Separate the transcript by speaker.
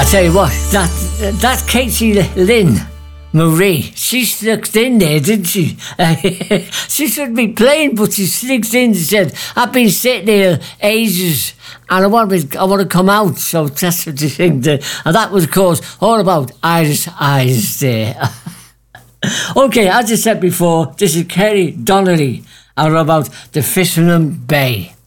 Speaker 1: tell you what, that Katie Lynn Marie, she slipped in there, didn't she? She shouldn't be playing, but she slipped in and said, I've been sitting here ages and I want to come out, so that's what you think. And that was, of course, all about Irish Eyes there. Okay, as I said before, this is Kerry Donnelly and about the Fisherman Bay.